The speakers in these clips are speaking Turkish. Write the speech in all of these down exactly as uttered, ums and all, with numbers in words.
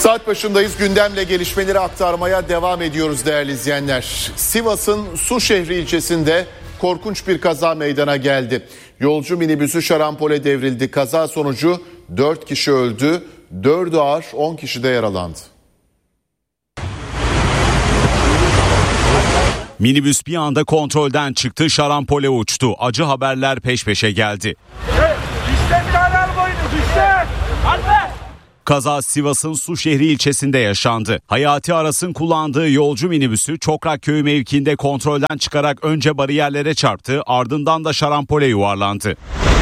Saat başındayız. Gündemle gelişmeleri aktarmaya devam ediyoruz değerli izleyenler. Sivas'ın Suşehri ilçesinde korkunç bir kaza meydana geldi. Yolcu minibüsü şarampole devrildi. Kaza sonucu dört kişi öldü, dördü ağır, on kişi de yaralandı. Minibüs bir anda kontrolden çıktı, şarampole uçtu. Acı haberler peş peşe geldi. Kaza Sivas'ın Suşehri ilçesinde yaşandı. Hayati Aras'ın kullandığı yolcu minibüsü Çokrakköy mevkiinde kontrolden çıkarak önce bariyerlere çarptı, ardından da şarampole yuvarlandı.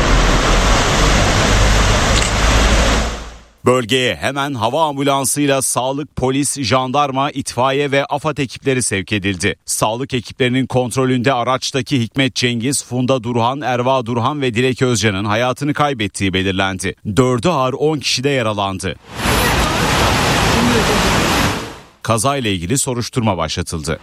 Bölgeye hemen hava ambulansıyla sağlık, polis, jandarma, itfaiye ve AFAD ekipleri sevk edildi. Sağlık ekiplerinin kontrolünde araçtaki Hikmet Cengiz, Funda Durhan, Erva Durhan ve Dilek Özcan'ın hayatını kaybettiği belirlendi. Dördü ağır, on kişi de yaralandı. Kazayla ilgili soruşturma başlatıldı.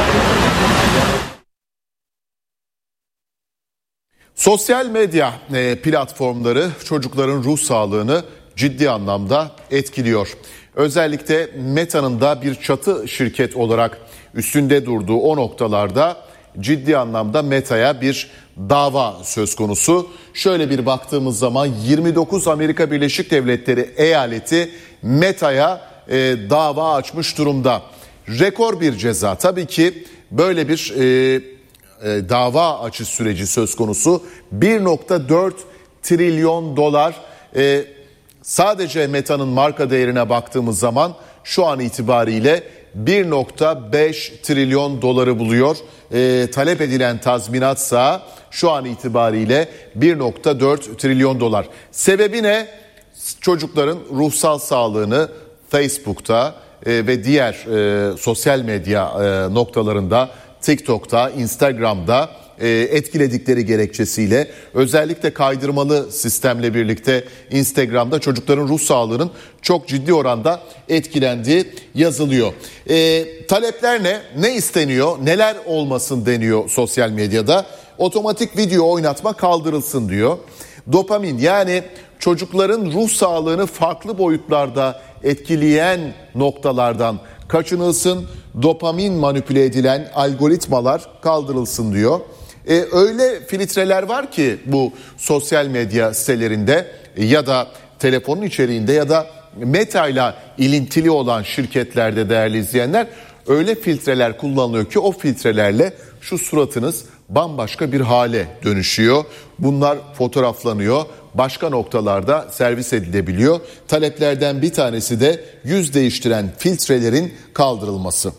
Sosyal medya platformları çocukların ruh sağlığını ciddi anlamda etkiliyor. Özellikle Meta'nın da bir çatı şirket olarak üstünde durduğu o noktalarda ciddi anlamda Meta'ya bir dava söz konusu. Şöyle bir baktığımız zaman yirmi dokuz Amerika Birleşik Devletleri eyaleti Meta'ya e, dava açmış durumda. Rekor bir ceza. Tabii ki böyle bir e, e, dava açış süreci söz konusu. bir virgül dört trilyon dolar. E, Sadece Meta'nın marka değerine baktığımız zaman şu an itibariyle bir virgül beş trilyon doları buluyor. E, talep edilen tazminatsa şu an itibariyle bir virgül dört trilyon dolar. Sebebi ne? Çocukların ruhsal sağlığını Facebook'ta e, ve diğer e, sosyal medya e, noktalarında, TikTok'ta, Instagram'da etkiledikleri gerekçesiyle, özellikle kaydırmalı sistemle birlikte Instagram'da çocukların ruh sağlığının çok ciddi oranda etkilendiği yazılıyor. E, talepler ne? Ne isteniyor? Neler olmasın deniyor sosyal medyada? Otomatik video oynatma kaldırılsın diyor. Dopamin, yani çocukların ruh sağlığını farklı boyutlarda etkileyen noktalardan kaçınılsın. Dopamin manipüle edilen algoritmalar kaldırılsın diyor. Ee, öyle filtreler var ki bu sosyal medya sitelerinde ya da telefonun içeriğinde ya da Meta ile ilintili olan şirketlerde değerli izleyenler, öyle filtreler kullanılıyor ki o filtrelerle şu suratınız bambaşka bir hale dönüşüyor. Bunlar fotoğraflanıyor, başka noktalarda servis edilebiliyor. Taleplerden bir tanesi de yüz değiştiren filtrelerin kaldırılması.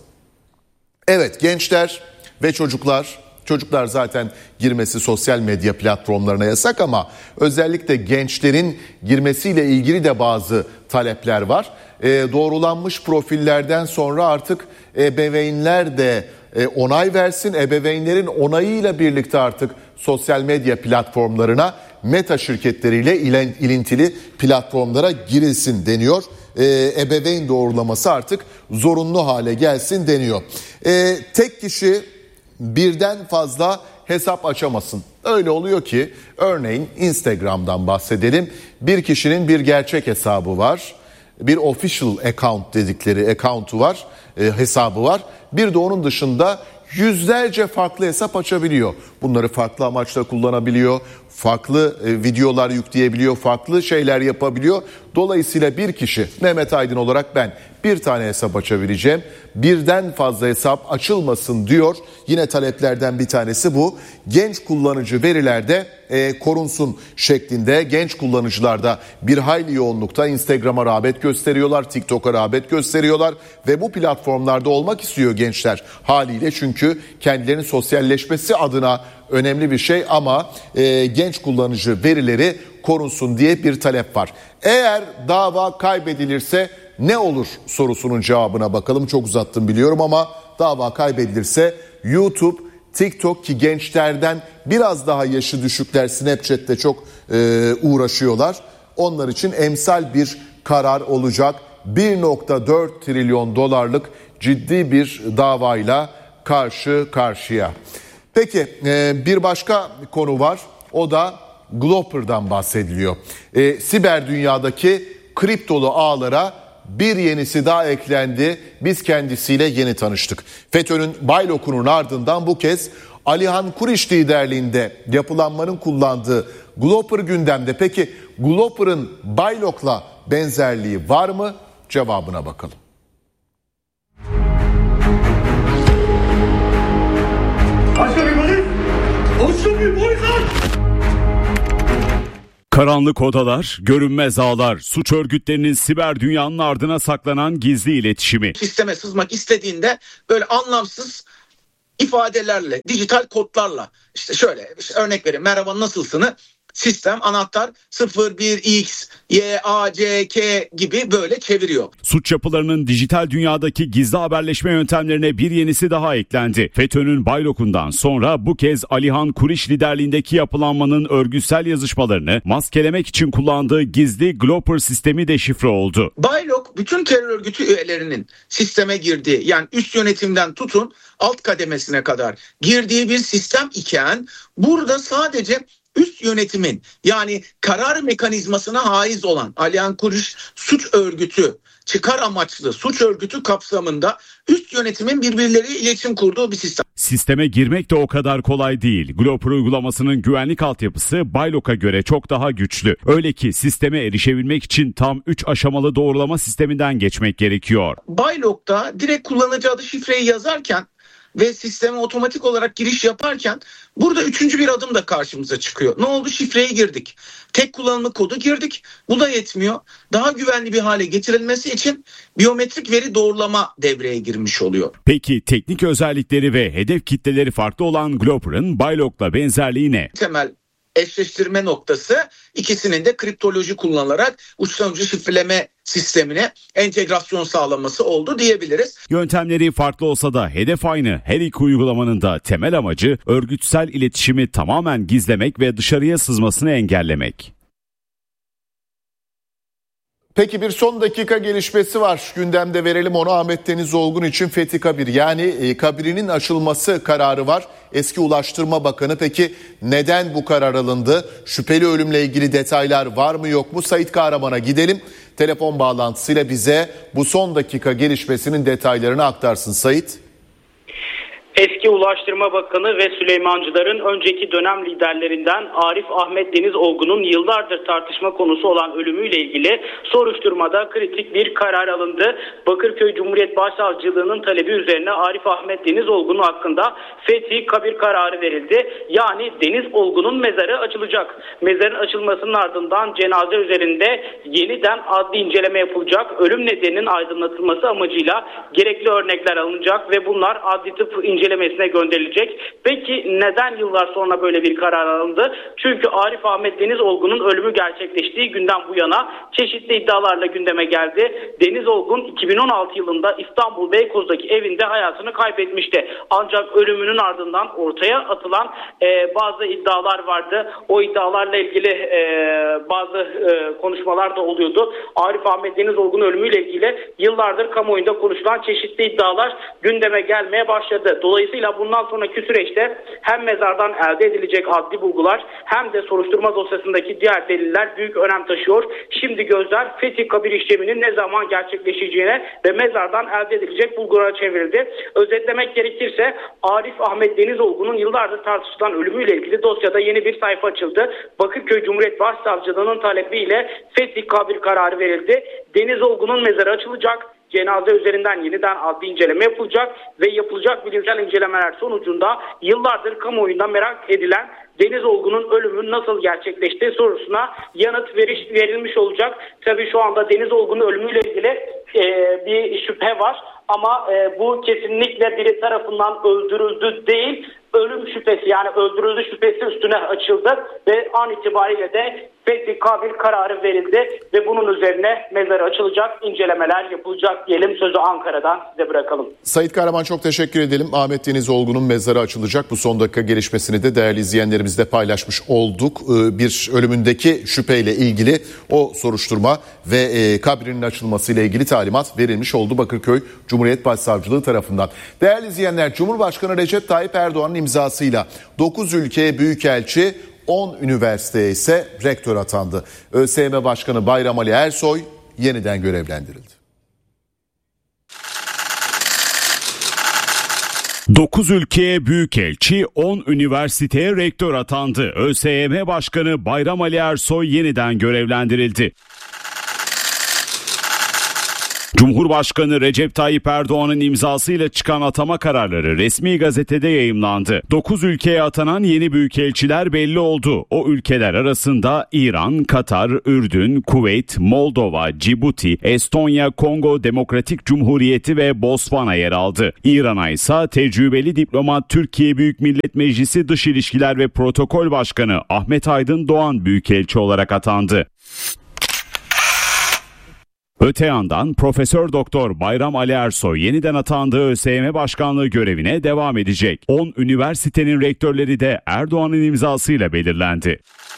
Evet, gençler ve çocuklar, çocuklar zaten girmesi sosyal medya platformlarına yasak ama özellikle gençlerin girmesiyle ilgili de bazı talepler var. E, doğrulanmış profillerden sonra artık ebeveynler de e, onay versin. Ebeveynlerin onayıyla birlikte artık sosyal medya platformlarına, Meta şirketleriyle ilintili platformlara girilsin deniyor. E, ebeveyn doğrulaması artık zorunlu hale gelsin deniyor. E, tek kişi birden fazla hesap açamasın. Öyle oluyor ki örneğin Instagram'dan bahsedelim. Bir kişinin bir gerçek hesabı var. Bir official account dedikleri account'u var, e, hesabı var. Bir de onun dışında yüzlerce farklı hesap açabiliyor. Bunları farklı amaçla kullanabiliyor. Farklı e, videolar yükleyebiliyor. Farklı şeyler yapabiliyor. Dolayısıyla bir kişi, Mehmet Aydın olarak ben bir tane hesap açabileceğim. Birden fazla hesap açılmasın diyor. Yine taleplerden bir tanesi bu. Genç kullanıcı verilerde e, korunsun şeklinde. Genç kullanıcılarda bir hayli yoğunlukta Instagram'a rağbet gösteriyorlar, TikTok'a rağbet gösteriyorlar ve bu platformlarda olmak istiyor gençler haliyle, çünkü kendilerinin sosyalleşmesi adına önemli bir şey ama e, genç kullanıcı verileri korunsun diye bir talep var. Eğer dava kaybedilirse ne olur sorusunun cevabına bakalım. Çok uzattım biliyorum ama dava kaybedilirse YouTube, TikTok, ki gençlerden biraz daha yaşı düşükler Snapchat'te çok e, uğraşıyorlar. Onlar için emsal bir karar olacak. bir virgül dört trilyon dolarlık ciddi bir davayla karşı karşıya. Peki e, bir başka konu var. O da Glopper'dan bahsediliyor. E, siber dünyadaki kriptolu ağlara bir yenisi daha eklendi. Biz kendisiyle yeni tanıştık. FETÖ'nün Baylok'unun ardından bu kez Alihan Kuriş liderliğinde yapılanmanın kullandığı Glopper gündemde. Peki Glopper'ın Baylok'la benzerliği var mı? Cevabına bakalım. Karanlık odalar, görünmez ağlar, suç örgütlerinin siber dünyanın ardına saklanan gizli iletişimi. Sisteme sızmak istediğinde böyle anlamsız ifadelerle, dijital kodlarla, işte şöyle işte örnek vereyim, merhaba nasılsını sistem anahtar sıfır bir x y a c k gibi böyle çeviriyor. Suç yapılarının dijital dünyadaki gizli haberleşme yöntemlerine bir yenisi daha eklendi. FETÖ'nün Baylok'undan sonra bu kez Alihan Kuriş liderliğindeki yapılanmanın örgütsel yazışmalarını maskelemek için kullandığı gizli Glopper sistemi deşifre oldu. Baylok bütün terör örgütü üyelerinin sisteme girdiği, yani üst yönetimden tutun alt kademesine kadar girdiği bir sistem iken burada sadece üst yönetimin, yani karar mekanizmasına haiz olan Alihan Kuriş suç örgütü, çıkar amaçlı suç örgütü kapsamında üst yönetimin birbirleriyle iletişim kurduğu bir sistem. Sisteme girmek de o kadar kolay değil. Glopper uygulamasının güvenlik altyapısı Baylok'a göre çok daha güçlü. Öyle ki sisteme erişebilmek için tam üç aşamalı doğrulama sisteminden geçmek gerekiyor. Baylok'ta direkt kullanıcı adı şifreyi yazarken ve sisteme otomatik olarak giriş yaparken burada üçüncü bir adım da karşımıza çıkıyor. Ne oldu? Şifreyi girdik. Tek kullanımlı kodu girdik. Bu da yetmiyor. Daha güvenli bir hale getirilmesi için biyometrik veri doğrulama devreye girmiş oluyor. Peki teknik özellikleri ve hedef kitleleri farklı olan Glopper'ın Baylok'la benzerliği ne? Temel eşleştirme noktası ikisinin de kriptoloji kullanılarak uçtan uca şifreleme sistemine entegrasyon sağlaması oldu diyebiliriz. Yöntemleri farklı olsa da hedef aynı. Her iki uygulamanın da temel amacı örgütsel iletişimi tamamen gizlemek ve dışarıya sızmasını engellemek. Peki bir son dakika gelişmesi var. Gündemde verelim onu. Ahmet Deniz Olgun için Fethi Kabir, yani kabirinin açılması kararı var. Eski Ulaştırma Bakanı, peki neden bu karar alındı? Şüpheli ölümle ilgili detaylar var mı yok mu? Sait Kahraman'a gidelim. Telefon bağlantısıyla bize bu son dakika gelişmesinin detaylarını aktarsın Sait. Eski Ulaştırma Bakanı ve Süleymancıların önceki dönem liderlerinden Arif Ahmet Deniz Olgun'un yıllardır tartışma konusu olan ölümüyle ilgili soruşturmada kritik bir karar alındı. Bakırköy Cumhuriyet Başsavcılığı'nın talebi üzerine Arif Ahmet Deniz Olgun'un hakkında fethi kabir kararı verildi. Yani Deniz Olgun'un mezarı açılacak. Mezarın açılmasının ardından cenaze üzerinde yeniden adli inceleme yapılacak. Ölüm nedeninin aydınlatılması amacıyla gerekli örnekler alınacak ve bunlar adli tıp incelemesi incelemesine gönderilecek. Peki neden yıllar sonra böyle bir karar alındı? Çünkü Arif Ahmet Deniz Olgun'un ölümü gerçekleştiği günden bu yana çeşitli iddialarla gündeme geldi. Deniz Olgun iki bin on altı yılında İstanbul Beykoz'daki evinde hayatını kaybetmişti. Ancak ölümünün ardından ortaya atılan e, bazı iddialar vardı. O iddialarla ilgili e, bazı e, konuşmalar da oluyordu. Arif Ahmet Deniz Olgun ölümüyle ilgili yıllardır kamuoyunda konuşulan çeşitli iddialar gündeme gelmeye başladı. Dolayısıyla bundan sonraki süreçte hem mezardan elde edilecek adli bulgular hem de soruşturma dosyasındaki diğer deliller büyük önem taşıyor. Şimdi gözler fethi kabir işleminin ne zaman gerçekleşeceğine ve mezardan elde edilecek bulgulara çevrildi. Özetlemek gerekirse Arif Ahmet Deniz Olgun'un yıllardır tartışılan ölümüyle ilgili dosyada yeni bir sayfa açıldı. Bakırköy Cumhuriyet Başsavcılığı'nın talebiyle fethi kabir kararı verildi. Deniz Olgun'un mezarı açılacak. Cenaze üzerinden yeniden adli inceleme yapılacak ve yapılacak bilimsel incelemeler sonucunda yıllardır kamuoyunda merak edilen Deniz Olgun'un ölümü nasıl gerçekleştiği sorusuna yanıt veriş, verilmiş olacak. Tabii şu anda Deniz Olgun'un ölümüyle ilgili e, bir şüphe var ama e, bu kesinlikle biri tarafından öldürüldü değil, ölüm şüphesi, yani öldürüldü şüphesi üstüne açıldı ve an itibariyle de fethi kabir kararı verildi ve bunun üzerine mezarı açılacak, incelemeler yapılacak diyelim. Sözü Ankara'dan size bırakalım. Sait Kahraman, çok teşekkür edelim. Ahmet Deniz Olgun'un mezarı açılacak. Bu son dakika gelişmesini de değerli izleyenlerimizle paylaşmış olduk. Bir ölümündeki şüpheyle ilgili o soruşturma ve kabrinin açılmasıyla ilgili talimat verilmiş oldu Bakırköy Cumhuriyet Başsavcılığı tarafından. Değerli izleyenler, Cumhurbaşkanı Recep Tayyip Erdoğan'ın imzasıyla dokuz ülkeye büyükelçi, on üniversiteye ise rektör atandı. ÖSYM Başkanı Bayram Ali Ersoy yeniden görevlendirildi. dokuz ülkeye büyükelçi, on üniversiteye rektör atandı. ÖSYM Başkanı Bayram Ali Ersoy yeniden görevlendirildi. Cumhurbaşkanı Recep Tayyip Erdoğan'ın imzasıyla çıkan atama kararları resmi gazetede yayımlandı. dokuz ülkeye atanan yeni büyükelçiler belli oldu. O ülkeler arasında İran, Katar, Ürdün, Kuveyt, Moldova, Cibuti, Estonya, Kongo Demokratik Cumhuriyeti ve Botswana yer aldı. İran'a ise tecrübeli diplomat Türkiye Büyük Millet Meclisi Dış İlişkiler ve Protokol Başkanı Ahmet Aydın Doğan büyükelçi olarak atandı. Öte yandan Profesör Doktor Bayram Ali Ersoy yeniden atandığı ÖSYM Başkanlığı görevine devam edecek. on üniversitenin rektörleri de Erdoğan'ın imzasıyla belirlendi.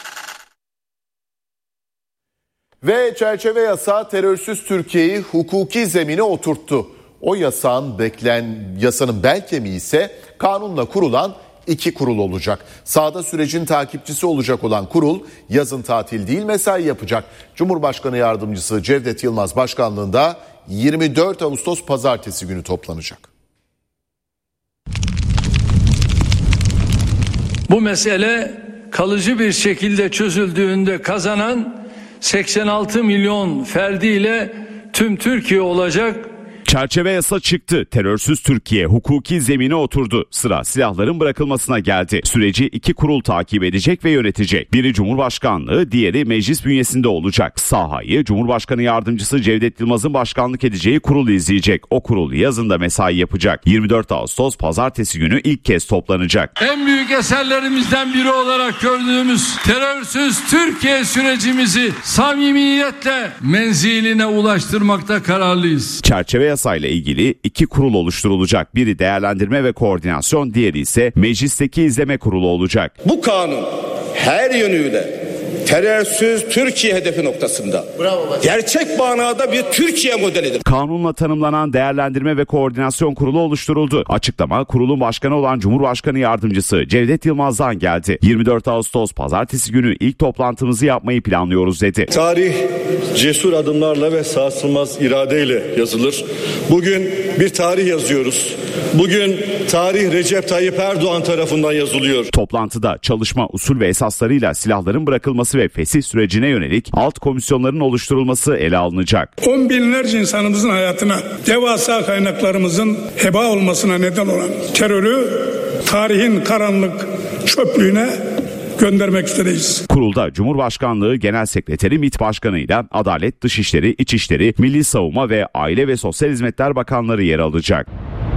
Ve çerçeve yasağı terörsüz Türkiye'yi hukuki zemine oturttu. O yasağın beklen yasanın bel kemiği ise kanunla kurulan iki kurul olacak. Sahada sürecin takipçisi olacak olan kurul yazın tatil değil mesai yapacak. Cumhurbaşkanı Yardımcısı Cevdet Yılmaz başkanlığında yirmi dört Ağustos Pazartesi günü toplanacak. Bu mesele kalıcı bir şekilde çözüldüğünde kazanan seksen altı milyon ferdiyle tüm Türkiye olacak. Çerçeve yasa çıktı. Terörsüz Türkiye hukuki zemine oturdu. Sıra silahların bırakılmasına geldi. Süreci iki kurul takip edecek ve yönetecek. Biri Cumhurbaşkanlığı, diğeri meclis bünyesinde olacak. Sahayı Cumhurbaşkanı Yardımcısı Cevdet Yılmaz'ın başkanlık edeceği kurul izleyecek. O kurul yazında mesai yapacak. yirmi dört Ağustos Pazartesi günü ilk kez toplanacak. En büyük eserlerimizden biri olarak gördüğümüz terörsüz Türkiye sürecimizi samimiyetle menziline ulaştırmakta kararlıyız. Çerçeve yasayla ilgili iki kurul oluşturulacak. Biri değerlendirme ve koordinasyon, diğeri ise meclisteki izleme kurulu olacak. Bu kanun her yönüyle terörsüz Türkiye hedefi noktasında gerçek manada bir Türkiye modelidir. Kanunla tanımlanan değerlendirme ve koordinasyon kurulu oluşturuldu. Açıklama kurulun başkanı olan Cumhurbaşkanı Yardımcısı Cevdet Yılmaz'dan geldi. yirmi dört Ağustos Pazartesi günü ilk toplantımızı yapmayı planlıyoruz dedi. Tarih cesur adımlarla ve sarsılmaz iradeyle yazılır. Bugün bir tarih yazıyoruz. Bugün tarih Recep Tayyip Erdoğan tarafından yazılıyor. Toplantıda çalışma usul ve esaslarıyla silahların bırakılması ve fesih sürecine yönelik alt komisyonların oluşturulması ele alınacak. On binlerce insanımızın hayatına, devasa kaynaklarımızın heba olmasına neden olan terörü tarihin karanlık çöplüğüne göndermek üzereyiz. Kurulda Cumhurbaşkanlığı Genel Sekreteri MİT Başkanı'yla Adalet, Dışişleri, İçişleri, Milli Savunma ve Aile ve Sosyal Hizmetler Bakanları yer alacak.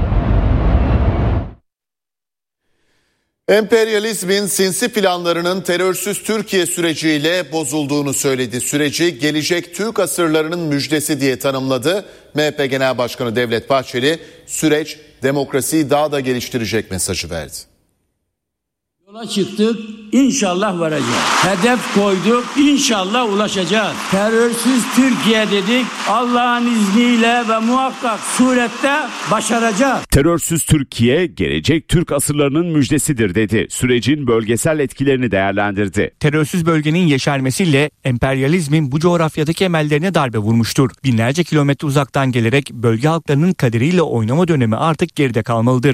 Emperyalizmin sinsi planlarının terörsüz Türkiye süreciyle bozulduğunu söyledi. Süreci gelecek Türk asırlarının müjdesi diye tanımladı. M H P Genel Başkanı Devlet Bahçeli, süreç demokrasiyi daha da geliştirecek mesajı verdi. Yola çıktık, inşallah varacağız. Hedef koyduk, inşallah ulaşacağız. Terörsüz Türkiye dedik, Allah'ın izniyle ve muhakkak surette başaracağız. Terörsüz Türkiye, gelecek Türk asırlarının müjdesidir dedi. Sürecin bölgesel etkilerini değerlendirdi. Terörsüz bölgenin yeşermesiyle emperyalizmin bu coğrafyadaki emellerine darbe vurmuştur. Binlerce kilometre uzaktan gelerek bölge halklarının kaderiyle oynama dönemi artık geride kalmalıdır.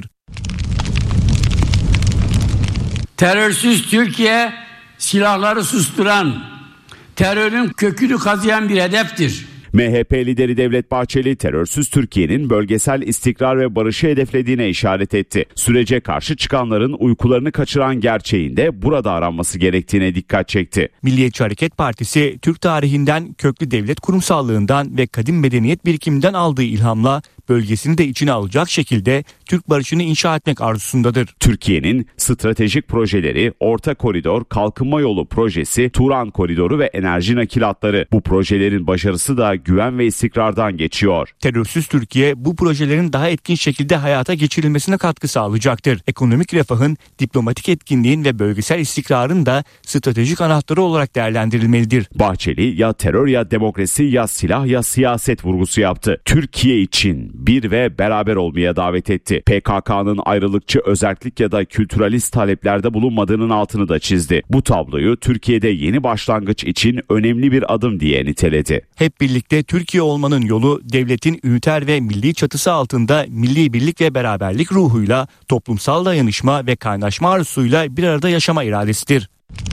Terörsüz Türkiye, silahları susturan, terörün kökünü kazıyan bir hedeftir. M H P lideri Devlet Bahçeli, terörsüz Türkiye'nin bölgesel istikrar ve barışı hedeflediğine işaret etti. Sürece karşı çıkanların uykularını kaçıran gerçeğinde burada aranması gerektiğine dikkat çekti. Milliyetçi Hareket Partisi, Türk tarihinden, köklü devlet kurumsallığından ve kadim medeniyet birikiminden aldığı ilhamla bölgesini de içine alacak şekilde Türk barışını inşa etmek arzusundadır. Türkiye'nin stratejik projeleri, Orta Koridor, Kalkınma Yolu projesi, Turan Koridoru ve enerji nakilatları. Bu projelerin başarısı da güven ve istikrardan geçiyor. Terörsüz Türkiye bu projelerin daha etkin şekilde hayata geçirilmesine katkı sağlayacaktır. Ekonomik refahın, diplomatik etkinliğin ve bölgesel istikrarın da stratejik anahtarı olarak değerlendirilmelidir. Bahçeli, ya terör ya demokrasi ya silah ya siyaset vurgusu yaptı. Türkiye için bir ve beraber olmaya davet etti. P K K'nın ayrılıkçı, özerklik ya da kültüralist taleplerde bulunmadığının altını da çizdi. Bu tabloyu Türkiye'de yeni başlangıç için önemli bir adım diye niteledi. Hep birlikte Türkiye olmanın yolu devletin üniter ve milli çatısı altında milli birlik ve beraberlik ruhuyla, toplumsal dayanışma ve kaynaşma arzusuyla bir arada yaşama iradesidir.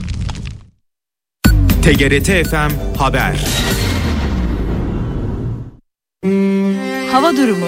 T G R T F M Haber. Hava durumu.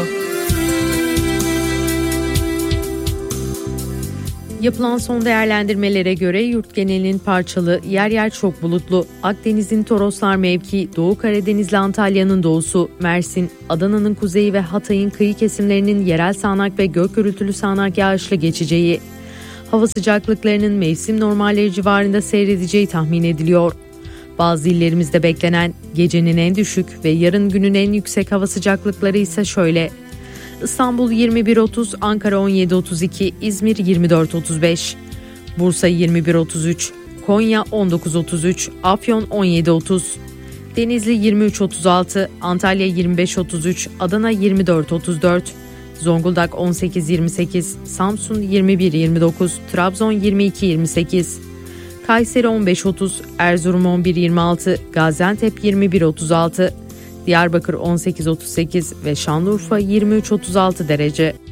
Yapılan son değerlendirmelere göre yurt genelinin parçalı, yer yer çok bulutlu, Akdeniz'in Toroslar mevki, Doğu Karadeniz'le Antalya'nın doğusu, Mersin, Adana'nın kuzeyi ve Hatay'ın kıyı kesimlerinin yerel sağanak ve gök gürültülü sağanak yağışlı geçeceği, hava sıcaklıklarının mevsim normalleri civarında seyredeceği tahmin ediliyor. Bazı illerimizde beklenen gecenin en düşük ve yarın günün en yüksek hava sıcaklıkları ise şöyle: İstanbul yirmi bir otuz, Ankara on yedi otuz iki, İzmir yirmi dört otuz beş, Bursa yirmi bir otuz üç, Konya on dokuz otuz üç, Afyon on yedi otuz, Denizli yirmi üç otuz altı, Antalya yirmi beş otuz üç, Adana yirmi dört otuz dört, Zonguldak on sekiz yirmi sekiz, Samsun yirmi bir yirmi dokuz, Trabzon yirmi iki yirmi sekiz, Kayseri on beş otuz, Erzurum on bir yirmi altı, Gaziantep yirmi bir otuz altı, Diyarbakır on sekiz otuz sekiz ve Şanlıurfa yirmi üç otuz altı derece.